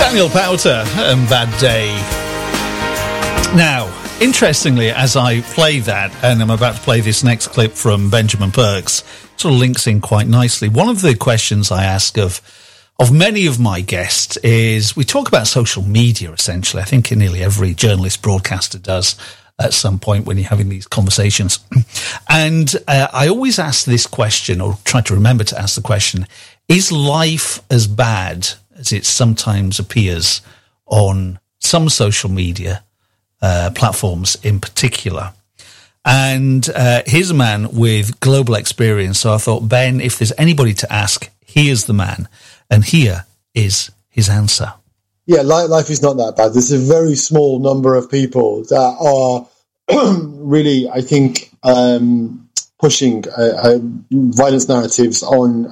Daniel Powter and Bad Day. Now, interestingly, as I play that, and I'm about to play this next clip from Benjamin Perks, sort of links in quite nicely. One of the questions I ask of many of my guests is, we talk about social media, essentially. I think nearly every journalist, broadcaster does at some point when you're having these conversations. And I always ask this question, or try to remember to ask the question, is life as bad as it sometimes appears on some social media platforms in particular? And here's a man with global experience. So I thought, Ben, if there's anybody to ask, here's the man. And here is his answer. Yeah, life is not that bad. There's a very small number of people that are really, I think, pushing violence narratives on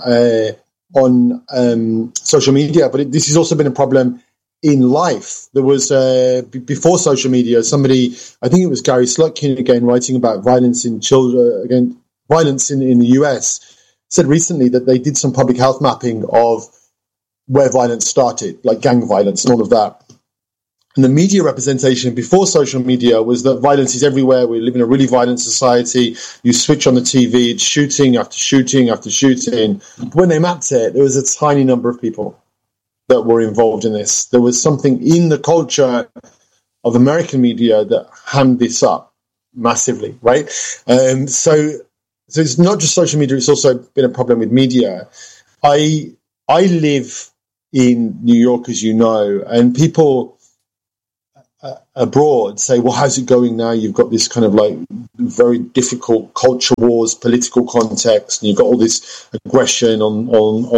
social media. But this has also been a problem in life. There was, before social media, somebody, I think it was Gary Slutkin again, writing about violence in children, again, violence in the US, said recently that they did some public health mapping of where violence started, like gang violence and all of that. And the media representation before social media was that violence is everywhere. We live in a really violent society. You switch on the TV, it's shooting after shooting after shooting. But when they mapped it, there was a tiny number of people that were involved in this. There was something in the culture of American media that hammed this up massively, right? So it's not just social media, it's also been a problem with media. I live in New York, as you know, and people abroad say, well, how's it going now? You've got this kind of like very difficult culture wars, political context, and you've got all this aggression on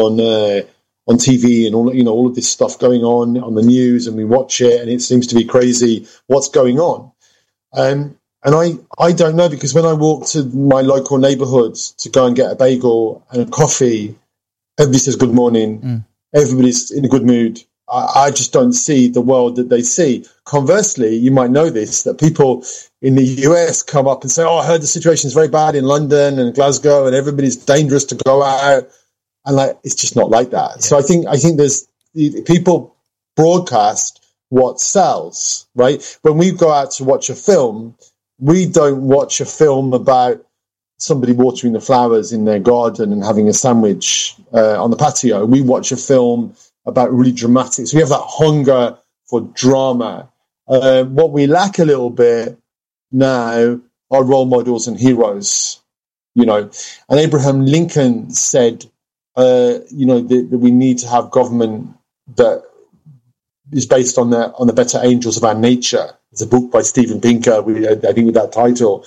TV and all of this stuff going on the news, and we watch it and it seems to be crazy. What's going on? And I don't know, because when I walk to my local neighborhood to go and get a bagel and a coffee, everybody says good morning. Everybody's in a good mood. I just don't see the world that they see. Conversely, you might know this, that people in the US come up and say, oh, I heard the situation is very bad in London and Glasgow and everybody's dangerous to go out. And like, it's just not like that. Yeah. So I think there's people broadcast what sells, right? When we go out to watch a film, we don't watch a film about somebody watering the flowers in their garden and having a sandwich on the patio. We watch a film about really dramatic. So we have that hunger for drama. What we lack a little bit now are role models and heroes, And Abraham Lincoln said, that we need to have government that is based on the better angels of our nature. It's a book by Steven Pinker, I think, with that title.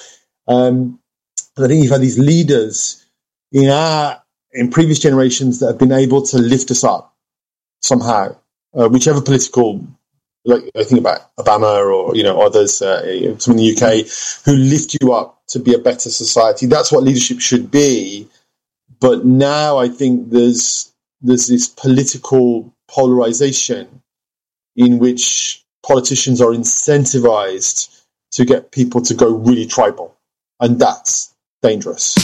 I think you've had these leaders in previous generations that have been able to lift us up somehow, whichever political, like I think about Obama or others, some in the UK, who lift you up to be a better society. That's what leadership should be. But now I think there's this political polarization in which politicians are incentivized to get people to go really tribal, and that's dangerous.